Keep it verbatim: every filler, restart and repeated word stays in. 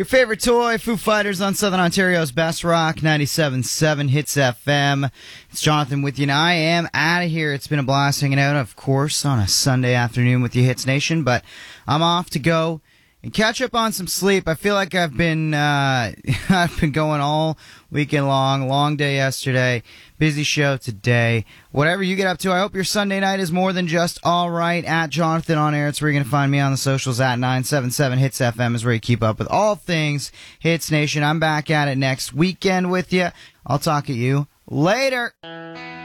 Your favorite toy, Foo Fighters on Southern Ontario's Best Rock, ninety-seven point seven Hits F M. It's Jonathan with you, and I am out of here. It's been a blast hanging out, of course, on a Sunday afternoon with you, Hits Nation, but I'm off to go and catch up on some sleep. I feel like I've been uh, I've been going all weekend long. Long day yesterday. Busy show today. Whatever you get up to, I hope your Sunday night is more than just all right. At Jonathan on Air, it's where you're going to find me on the socials. At nine seven seven Hits F M is where you keep up with all things Hits Nation. I'm back at it next weekend with you. I'll talk at you later.